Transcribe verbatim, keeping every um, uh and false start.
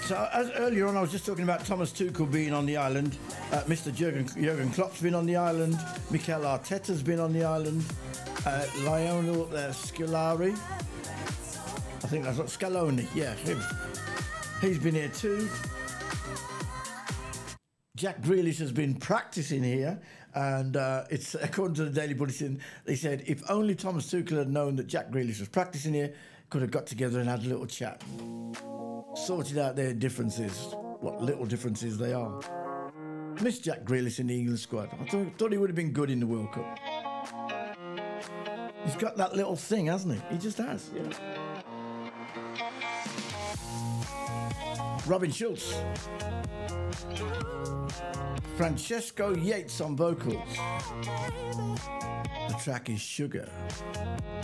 So as earlier on, I was just talking about Thomas Tuchel being on the island. Uh, Mister Jurgen, Jurgen Klopp's been on the island. Mikel Arteta's been on the island. Uh, Lionel uh, Scolari. I think that's what Scaloni. Yeah, him. He's been here too. Jack Grealish has been practicing here, and uh, it's according to the Daily Bulletin. They said if only Thomas Tuchel had known that Jack Grealish was practicing here, could have got together and had a little chat, sorted out their differences, what little differences they are. Miss Jack Grealish in the England squad. I thought, thought he would have been good in the World Cup. He's got that little thing, hasn't he? He just has. Yeah. Robin Schulz. Francesco Yates on vocals. The track is Sugar.